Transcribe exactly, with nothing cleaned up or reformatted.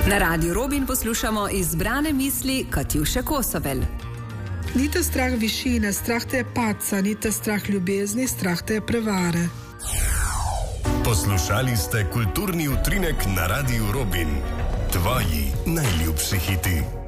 Na Radiu Robin poslušamo izbrane misli Katjuše Kosovel. Ni te strah višine, strah te je padca, ni te strah ljubezni, strah te je prevare. Poslušali ste kulturni utrinek na Radiu Robin. Tvoji najljubši hiti.